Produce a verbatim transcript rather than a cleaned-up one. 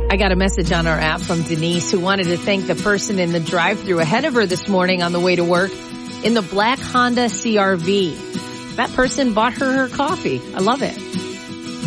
I got a message on our app from Denise who wanted to thank the person in the drive-thru ahead of her this morning on the way to work in the black Honda C R V. That person bought her her coffee. I love it.